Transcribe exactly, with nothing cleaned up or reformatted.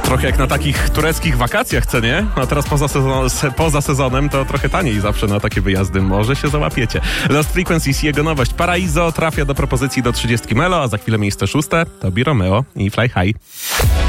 Trochę jak na takich tureckich wakacjach, co nie? A teraz poza, sezon, poza sezonem to trochę taniej zawsze na takie wyjazdy. Może się załapiecie. Lost Frequencies i jego nowość Paraiso trafia do propozycji do trzydziestki Melo, a za chwilę miejsce szóste to Bi Romeo i Fly High.